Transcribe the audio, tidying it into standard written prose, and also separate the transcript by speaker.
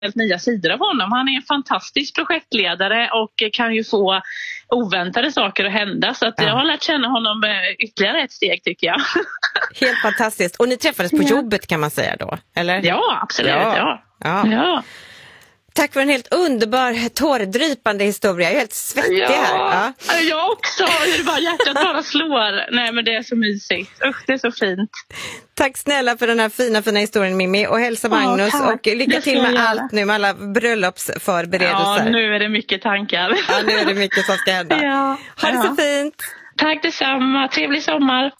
Speaker 1: helt nya sidor av honom. Han är en fantastisk projektledare och kan ju få oväntade saker att hända. Så att jag har lärt känna honom ytterligare ett steg, tycker jag.
Speaker 2: Helt fantastiskt. Och ni träffades på jobbet, kan man säga då, eller?
Speaker 1: Ja, absolut. Ja.
Speaker 2: Tack för en helt underbar, tårdrypande historia. Jag är helt svettig här. Ja.
Speaker 1: Jag också. Hjärtat bara slår. Nej, men det är så mysigt. Usch, det är så fint.
Speaker 2: Tack snälla för den här fina historien, Mimmi. Och hälsa Magnus. Och lycka till med allt nu, med alla bröllopsförberedelser.
Speaker 1: Ja, nu är det mycket tankar.
Speaker 2: Ja, nu är det mycket som ska hända.
Speaker 1: Ja.
Speaker 2: Ha det så fint.
Speaker 1: Tack detsamma. Trevlig sommar.